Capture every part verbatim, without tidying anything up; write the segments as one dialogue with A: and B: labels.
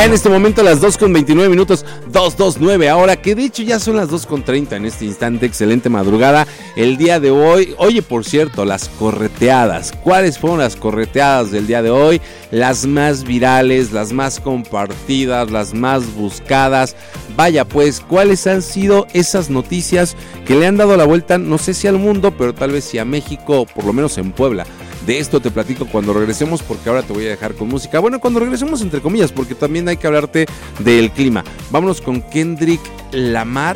A: Ya en este momento las dos con veintinueve minutos, dos veintinueve ahora, que de hecho ya son las dos con treinta en este instante. Excelente madrugada el día de hoy. Oye, por cierto, las correteadas. ¿Cuáles fueron las correteadas del día de hoy? Las más virales, las más compartidas, las más buscadas. Vaya pues, ¿cuáles han sido esas noticias que le han dado la vuelta, no sé si al mundo, pero tal vez sí a México, por lo menos en Puebla? De esto te platico cuando regresemos, porque ahora te voy a dejar con música. Bueno, cuando regresemos entre comillas, porque también hay que hablarte del clima. Vámonos con Kendrick Lamar.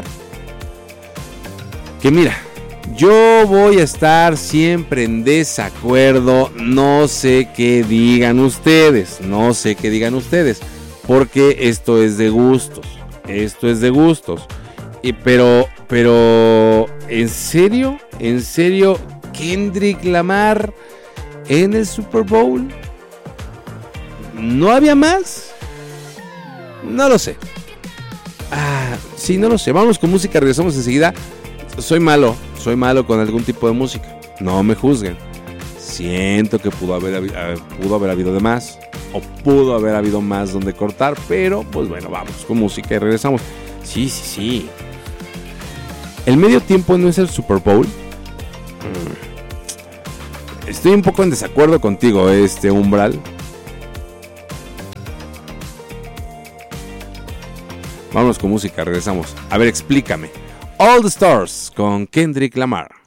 A: Que mira, yo voy a estar siempre en desacuerdo. No sé qué digan ustedes, no sé qué digan ustedes, porque esto es de gustos, esto es de gustos. Y pero, pero, ¿en serio? ¿En serio? Kendrick Lamar en el Super Bowl. ¿No había más? No lo sé. Ah, sí, no lo sé. Vamos con música, regresamos enseguida. Soy malo, soy malo con algún tipo de música. No me juzguen. Siento que pudo haber, pudo haber habido de más, o pudo haber habido más donde cortar, pero pues bueno, vamos con música y regresamos. Sí, sí, sí. El medio tiempo no es el Super Bowl. Mm. Estoy un poco en desacuerdo contigo, este Umbral. Vámonos con música, regresamos. A ver, explícame. All the Stars con Kendrick Lamar.